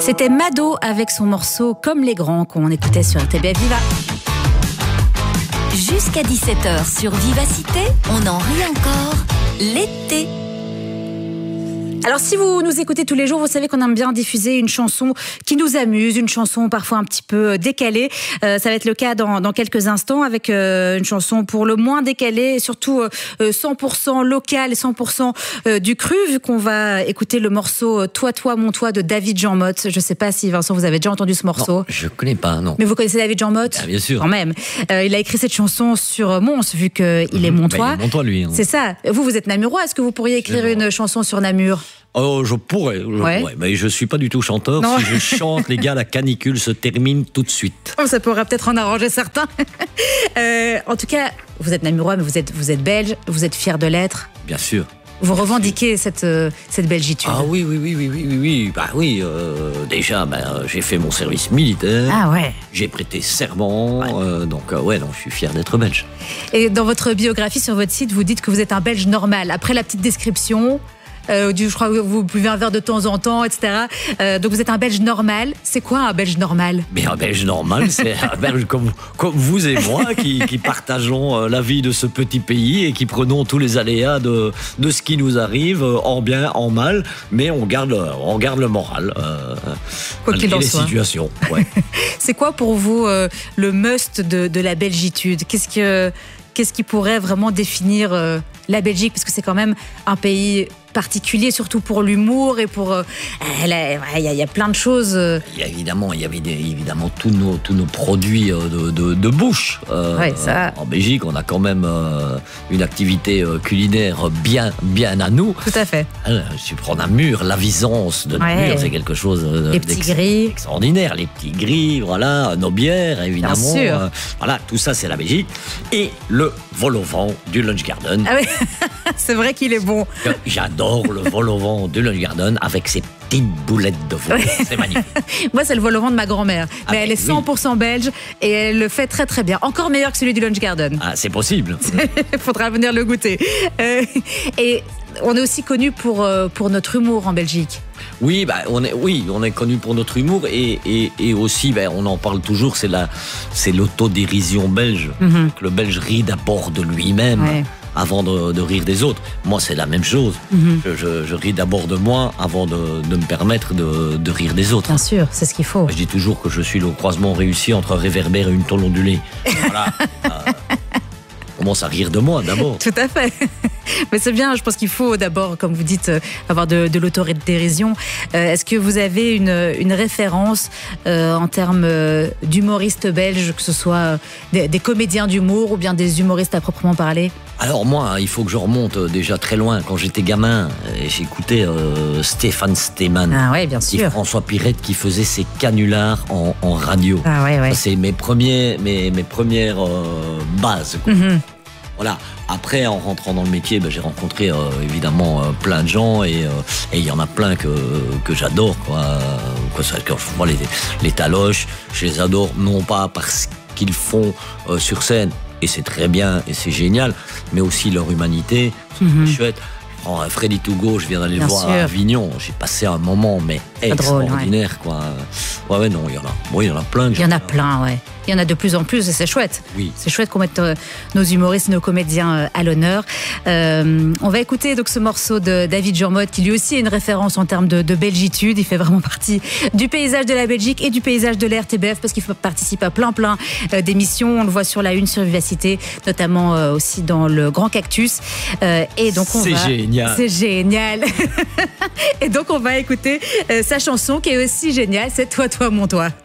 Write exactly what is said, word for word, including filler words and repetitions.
C'était Mado avec son morceau Comme les grands qu'on écoutait sur R T B F Viva. Jusqu'à dix-sept heures sur Vivacité, on en rit encore l'été. Alors si vous nous écoutez tous les jours, vous savez qu'on aime bien diffuser une chanson qui nous amuse, une chanson parfois un petit peu décalée. Euh, ça va être le cas dans, dans quelques instants avec euh, une chanson pour le moins décalée et surtout euh, cent pour cent locale et cent pour cent euh, du cru, vu qu'on va écouter le morceau Toi, toi, mon toi de David Jean Motte. Je ne sais pas si Vincent, vous avez déjà entendu ce morceau. Non, je ne connais pas, non. Mais vous connaissez David Jean Motte ? Ah, bien sûr. Quand même. Euh, il a écrit cette chanson sur Mons, vu qu'il mmh, est montois. Bah, il est montois, lui. Hein. C'est ça. Vous, vous êtes namurois. Est-ce que vous pourriez écrire une chanson sur Namur ? Oh, je pourrais, je ouais. pourrais, mais je suis pas du tout chanteur. Non. Si je chante, les gars, la canicule se termine tout de suite. Oh, ça pourrait peut-être en arranger certains. euh, en tout cas, vous êtes namurois, mais vous êtes, vous êtes belge, vous êtes fier de l'être. Bien sûr. Vous revendiquez cette, euh, cette belgitude. Ah oui, oui, oui, oui, oui, oui, oui. Bah oui, euh, déjà, bah, j'ai fait mon service militaire. Ah ouais. J'ai prêté serment, ouais. Euh, donc euh, ouais, non, je suis fier d'être belge. Et dans votre biographie sur votre site, vous dites que vous êtes un belge normal. Après la petite description... Euh, du, je crois que vous buvez un verre de temps en temps, et cetera. Euh, donc vous êtes un Belge normal. C'est quoi un Belge normal ? Mais un Belge normal, c'est un Belge comme, comme vous et moi qui, qui partageons la vie de ce petit pays et qui prenons tous les aléas de, de ce qui nous arrive, en bien, en mal, mais on garde, on garde le moral. Euh, quoi qu'il en les soit. situations. Ouais. C'est quoi pour vous euh, le must de, de la belgitude ? Qu'est-ce que, qu'est-ce qui pourrait vraiment définir euh, la Belgique ? Parce que c'est quand même un pays particulier, surtout pour l'humour et pour... Il euh, y, y a plein de choses. Euh... Il y a évidemment, il y avait des, évidemment tous nos, tous nos produits de, de, de bouche. Euh, ouais, ça... En Belgique, on a quand même euh, une activité culinaire bien, bien à nous. Tout à fait. Alors, tu prends Namur, la visance de Namur, ouais. C'est quelque chose Les petits gris. Extraordinaire. Les petits gris, voilà, nos bières, évidemment. Bien sûr. Euh, voilà, tout ça, c'est la Belgique. Et le vol au vent du Lunch Garden. Ah oui, c'est vrai qu'il est bon. J'adore le vol au vent du Lunch Garden avec ses petites boulettes de veau. C'est magnifique. Moi, c'est le vol au vent de ma grand-mère. Ah mais elle est cent pour cent oui. belge et elle le fait très très bien. Encore meilleur que celui du Lunch Garden. Ah, c'est possible. Il faudra venir le goûter. Euh, et on est aussi connu pour, euh, pour notre humour en Belgique. Oui, bah, on est, oui, on est connu pour notre humour et, et, et aussi, bah, on en parle toujours, c'est, la, c'est l'autodérision belge. Mm-hmm. Le Belge rit d'abord de lui-même. Ouais. Avant de, de rire des autres. Moi, c'est la même chose. Mm-hmm. Je, je, je ris d'abord de moi avant de, de me permettre de, de rire des autres. Bien sûr, c'est ce qu'il faut. Je dis toujours que je suis le croisement réussi entre un réverbère et une tôle ondulée. Voilà. euh, on commence à rire de moi d'abord. Tout à fait. Mais c'est bien, je pense qu'il faut d'abord, comme vous dites, avoir de, de l'autodérision. Euh, est-ce que vous avez une, une référence euh, en termes d'humoristes belges, que ce soit des, des comédiens d'humour ou bien des humoristes à proprement parler ? Alors moi, il faut que je remonte déjà très loin. Quand j'étais gamin, j'écoutais euh, Stéphane Stéman. Ah ouais, bien sûr. Et François Pirette qui faisait ses canulars en, en radio. Ah ouais, ouais. Ça, c'est mes, premiers, mes, mes premières euh, bases. Quoi. Mm-hmm. Voilà. Après, en rentrant dans le métier, ben, j'ai rencontré euh, évidemment euh, plein de gens et il euh, y en a plein que, que j'adore. Quoi. Quand je vois les, les Taloches, je les adore non pas parce qu'ils font euh, sur scène, et c'est très bien et c'est génial, mais aussi leur humanité, c'est mm-hmm. chouette. Je prends Freddy Tougo, je viens d'aller le voir sûr. à Avignon, j'ai passé un moment mais extraordinaire. Drôle, ouais. Quoi. Ouais, ouais, non, il y en a, bon, il y en a plein. Il y en a plein, ouais. Il y en a de plus en plus et c'est chouette. Oui. C'est chouette qu'on mette euh, nos humoristes, nos comédiens euh, à l'honneur. Euh, on va écouter donc ce morceau de David Jean Motte qui lui aussi est une référence en termes de, de belgitude. Il fait vraiment partie du paysage de la Belgique et du paysage de la R T B F parce qu'il participe à plein plein euh, d'émissions. On le voit sur la une sur Vivacité, notamment euh, aussi dans le Grand Cactus. Euh, et donc on c'est va... génial. C'est génial. Et donc on va écouter euh, sa chanson qui est aussi géniale. C'est Toi, toi, mon toi.